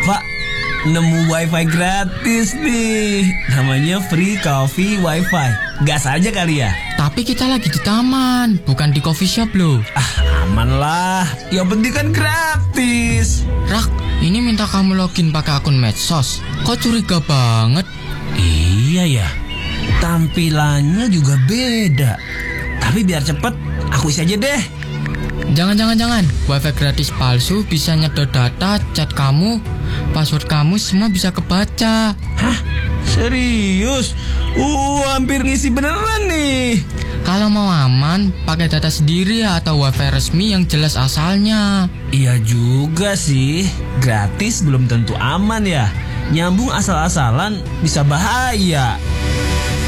Pak, nemu wifi gratis nih. Namanya Free Coffee Wifi. Gas aja kali ya. Tapi kita lagi di taman, bukan di coffee shop loh. Aman lah, yang penting kan gratis. Rak, ini minta kamu login pakai akun medsos. Kok curiga banget? Iya ya, tampilannya juga beda. Tapi biar cepet, aku isi aja deh. Jangan. Wifi gratis palsu bisa nyedot data, chat kamu, password kamu semua bisa kebaca. Hah? Serius? Hampir ngisi beneran nih. Kalau mau aman, pakai data sendiri atau wifi resmi yang jelas asalnya. Iya juga sih, gratis belum tentu aman ya. Nyambung asal-asalan bisa bahaya.